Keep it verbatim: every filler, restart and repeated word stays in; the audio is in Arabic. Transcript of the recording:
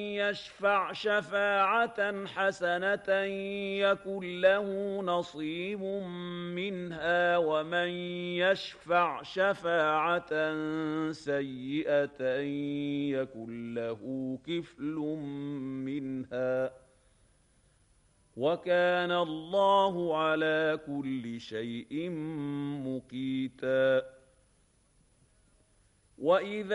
يشفع شفاعة حسنة يكن له نصيب منها ومن يشفع شفاعة سيئة يكن له كفل منها وكان الله على كل شيء مقيتا. وإذا